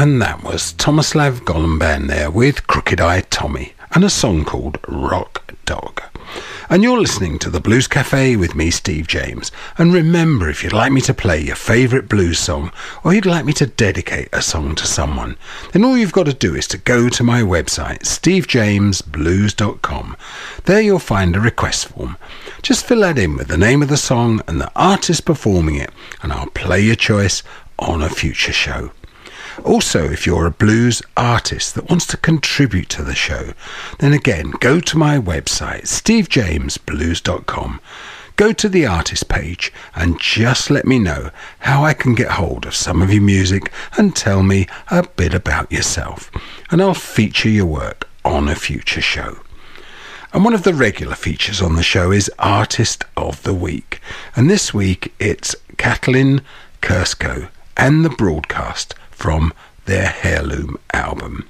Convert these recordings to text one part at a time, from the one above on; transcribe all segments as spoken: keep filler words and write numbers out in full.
And that was Tomislav Golomban there with Crooked Eye Tommy and a song called Rock Dog. And you're listening to the Blues Cafe with me, Steve James. And remember, if you'd like me to play your favourite blues song, or you'd like me to dedicate a song to someone, then all you've got to do is to go to my website, steve james blues dot com. There you'll find a request form. Just fill that in with the name of the song and the artist performing it, and I'll play your choice on a future show. Also, if you're a blues artist that wants to contribute to the show, then again, go to my website, steve james blues dot com. Go to the artist page and just let me know how I can get hold of some of your music and tell me a bit about yourself. And I'll feature your work on a future show. And one of the regular features on the show is Artist of the Week. And this week it's Katalin Kersko and The Broadcast from their Heirloom album.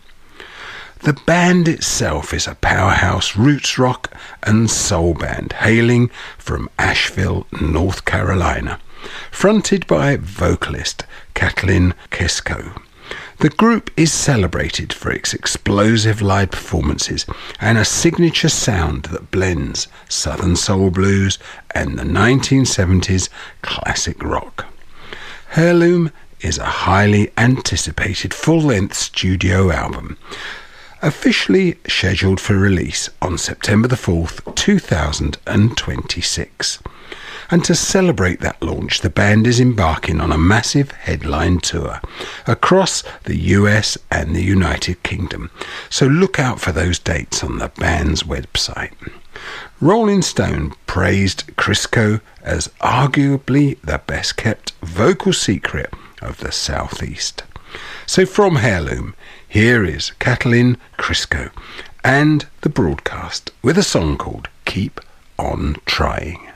The band itself is a powerhouse roots rock and soul band hailing from Asheville, North Carolina, fronted by vocalist Katalin Kersko. The group is celebrated for its explosive live performances and a signature sound that blends Southern soul blues and the nineteen seventies classic rock. Heirloom is a highly anticipated full-length studio album, officially scheduled for release on September the fourth, two thousand twenty-six. And to celebrate that launch, the band is embarking on a massive headline tour across the U S and the United Kingdom, so look out for those dates on the band's website. Rolling Stone praised Kersko as arguably the best-kept vocal secret of the Southeast. So from Heirloom, here is Katalin Kersko and The Broadcast with a song called Keep On Trying.